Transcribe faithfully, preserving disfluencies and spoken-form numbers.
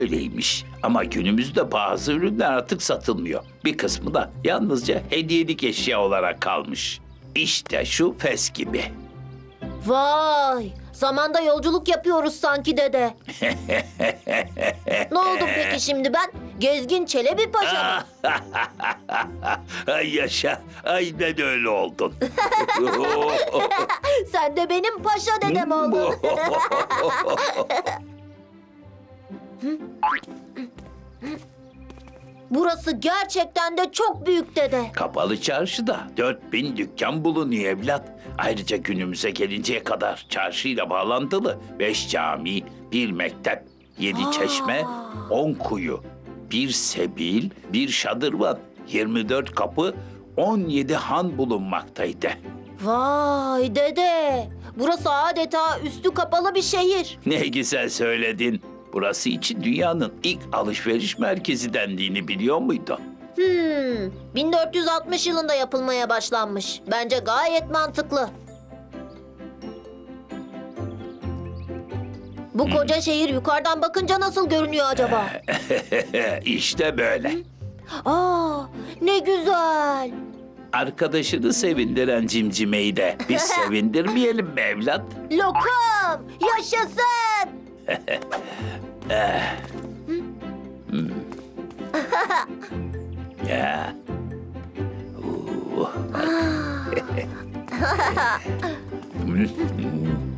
öyleymiş. Ama günümüzde bazı ürünler artık satılmıyor. Bir kısmı da yalnızca hediyelik eşya olarak kalmış. İşte şu fes gibi. Vay! Zamanda yolculuk yapıyoruz sanki dede. Ne oldum peki şimdi ben? Gezgin Çelebi Paşa mı? Ay yaşa, aynen öyle oldun. Sen de benim paşa dedem oldun. Burası gerçekten de çok büyük dede. Kapalı çarşıda dört bin dükkan bulunuyor evlat. Ayrıca günümüze gelinceye kadar çarşıyla bağlantılı beş cami, bir mektep, yedi çeşme, on kuyu, bir sebil, bir şadırvan, yirmi dört kapı, on yedi han bulunmaktaydı. Vay dede. Burası adeta üstü kapalı bir şehir. Ne güzel söyledin. Burası için dünyanın ilk alışveriş merkezi dendiğini biliyor muydun? Hmm, bin dört yüz altmış yılında yapılmaya başlanmış. Bence gayet mantıklı. Bu koca şehir yukarıdan bakınca nasıl görünüyor acaba? İşte böyle. Aa, ne güzel. Arkadaşını sevindiren cimcimeyi de biz sevindirmeyelim mi evlat? Lokum, yaşasın. Ya. Oo.